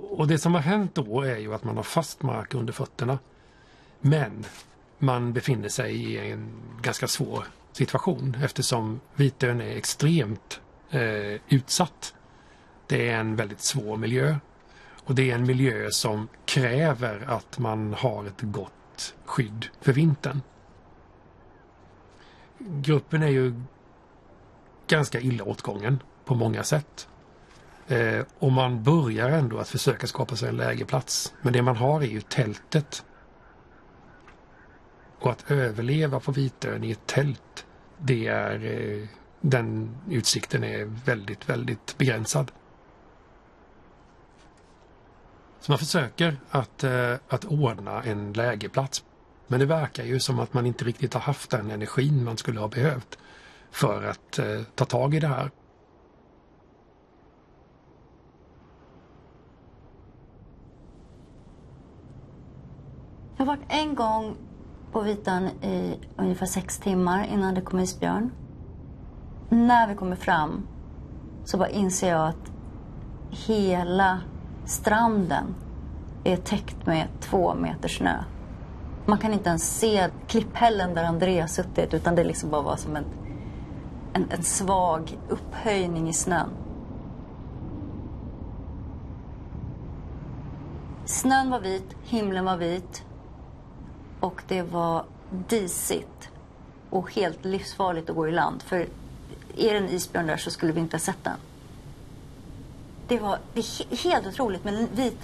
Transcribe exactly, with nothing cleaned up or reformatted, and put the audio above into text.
Och det som har hänt då är ju att man har fast mark under fötterna. Men man befinner sig i en ganska svår situation eftersom Vitön är extremt eh, utsatt. Det är en väldigt svår miljö. Och det är en miljö som kräver att man har ett gott skydd för vintern. Gruppen är ju ganska illa åtgången på många sätt. Eh, och man börjar ändå att försöka skapa sig en lägerplats. Men det man har är ju tältet. Och att överleva på Vitön i ett tält, det är, eh, den utsikten är väldigt, väldigt begränsad. Så man försöker att, eh, att ordna en lägerplats. Men det verkar ju som att man inte riktigt har haft den energin man skulle ha behövt för att eh, ta tag i det här. Jag har varit en gång på Vitön i ungefär sex timmar innan det kom isbjörn. När vi kommer fram så bara inser jag att hela stranden är täckt med två meter snö. Man kan inte ens se klipphällen där Andreas suttit, utan det liksom bara var som en, en, en svag upphöjning i snön. Snön var vit, himlen var vit och det var disigt och helt livsfarligt att gå i land. För är det en isbjörn där så skulle vi inte ha sett den. Det var det är helt otroligt, men vita